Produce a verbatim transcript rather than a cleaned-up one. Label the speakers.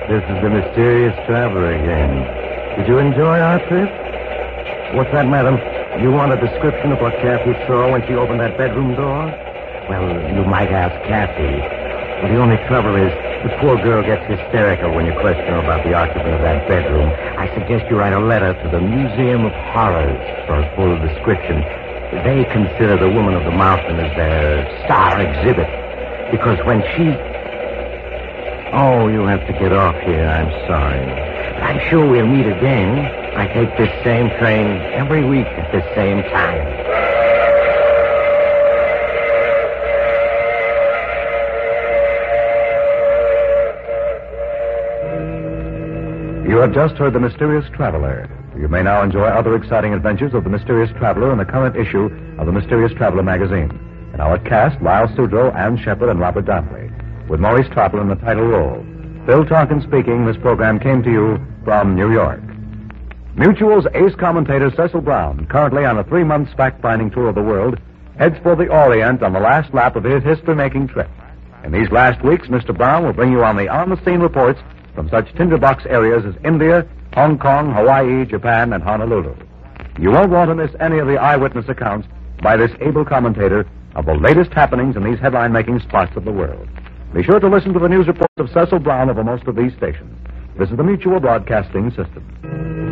Speaker 1: This is the mysterious traveler again. Did you enjoy our trip? What's that, madam? You want a description of what Kathy saw when she opened that bedroom door? Well, you might ask Kathy. But the only trouble is, the poor girl gets hysterical when you question her about the occupant of that bedroom. I suggest you write a letter to the Museum of Horrors for a full description. They consider the Woman of the Mountain as their star exhibit. Because when she... Oh, you have to get off here. I'm sorry. I'm sure we'll meet again. I take this same train every week at the same time.
Speaker 2: You have just heard The Mysterious Traveler. You may now enjoy other exciting adventures of The Mysterious Traveler in the current issue of The Mysterious Traveler magazine. In our cast, Lyle Sudrow, Ann Shepard, and Robert Donnelly, with Maurice Tarplin in the title role. Bill Tonkin speaking. This program came to you from New York. Mutual's ace commentator Cecil Brown, currently on a three-month fact-finding tour of the world, heads for the Orient on the last lap of his history-making trip. In these last weeks, Mister Brown will bring you on the on-the-scene reports from such tinderbox areas as India, Hong Kong, Hawaii, Japan, and Honolulu. You won't want to miss any of the eyewitness accounts by this able commentator of the latest happenings in these headline-making spots of the world. Be sure to listen to the news reports of Cecil Brown over most of these stations. This is the Mutual Broadcasting System.